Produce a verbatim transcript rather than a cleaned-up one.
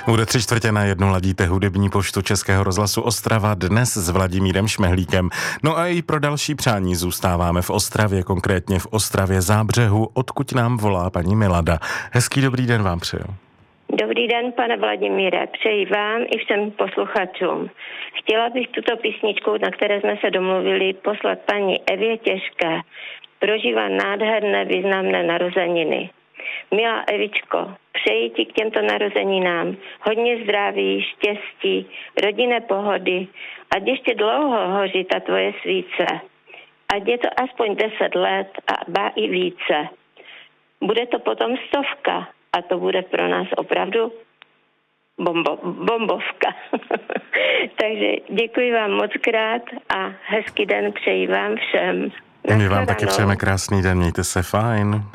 Bude tři čtvrtě na jednu, ladíte hudební poštu Českého rozhlasu Ostrava dnes s Vladimírem Šmehlíkem. No a i pro další přání zůstáváme v Ostravě, konkrétně v Ostravě Zábřehu, odkud nám volá paní Milada. Hezký dobrý den vám přeju. Dobrý den, pane Vladimíre, přeji vám i všem posluchačům. Chtěla bych tuto písničku, na které jsme se domluvili, poslat paní Evě Těžké. Prožívá nádherné významné narozeniny. Milá Evičko, přeji ti k těmto narozeninám hodně zdraví, štěstí, rodinné pohody, ať ještě dlouho hoří ta tvoje svíce. Ať je to aspoň deset let a ba i více. Bude to potom stovka a to bude pro nás opravdu bombo, bombovka. Takže děkuji vám moc krát a hezký den přeji vám všem. My vám taky přejeme krásný den, mějte se fajn.